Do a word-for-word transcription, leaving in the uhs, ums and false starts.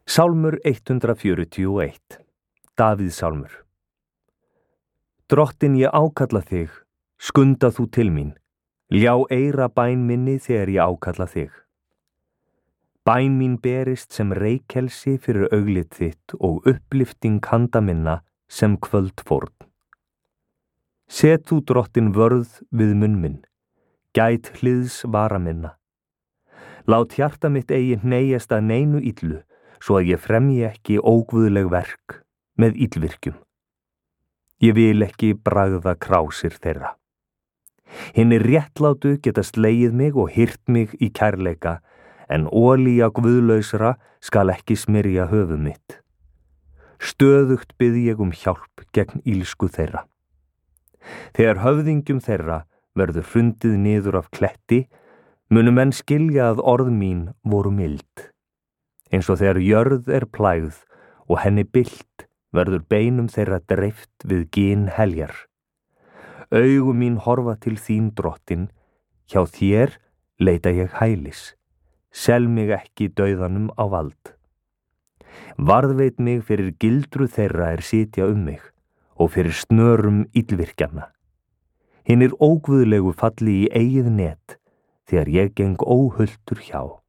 Sálmur hundrað fjörutíu og eitt. Davíðssálmur. Drottin, ég ákalla þig, skunda þú til mín, ljá eyra bæn minni þegar ég ákalla þig. Bæn mín berist sem reykelsi fyrir auglit þitt og upplyfting handa minna sem kvöldfórn. Set þú, drottin, vörð við munn minn, gæt hliðs vara minna. Lát hjarta mitt eigi hneigjast að neinu illu, svo að ég fremji ekki óguðleg verk með illvirkjum. Ég vil ekki bragða krásir þeirra. Hinir réttlátu geta slegið mig og hirt mig í kærleika, en olía guðlausra skal ekki smyrja höfuð mitt. Stöðugt bið ég um hjálp gegn ílsku þeirra. Þegar höfðingjum þeirra verður hrundið niður af kletti, munu menn skilja að orð mín voru mild. Eins og þegar jörð er plægð og henni bylt, verður beinum þeirra dreift við gin heljar. Augu mín horfa til þín, drottin, hjá þér leita ég hælis. Sel mig ekki dauðanum á vald. Varðveit mig fyrir gildru þeirra er sitja um mig og fyrir snörum illvirkjanna. Hinir óguðlegu falli í eigið net þegar ég geng óhultur hjá.